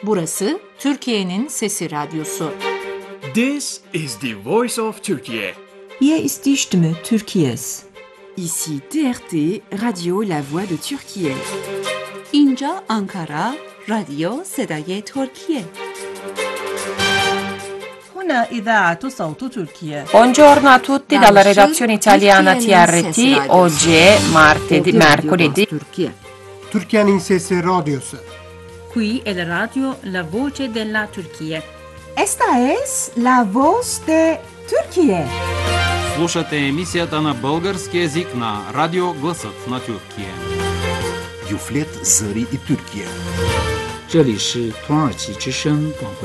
Burası Türkiye'nin Sesi Radyosu. This is the voice of Turkey. Hier ist die Stimme Türkiye's. Ici TRT, Radio La Voix de Türkiye. اینجا آنکارا، رادیو صدای ترکیه. هنا إذاعة صوت تركيا. Buongiorno a tutti dalla redazione italiana TRT. Oggi è mercoledì. Türkiye'nin Sesi Radyosu. Qui è la radio La Voce della Turchia. Esta es la voz de Türkiye. Слушате емисията на български език на Радио Гласът на Тюркия. Юфлет Зари и Türkiye. 这里是土耳其之声广播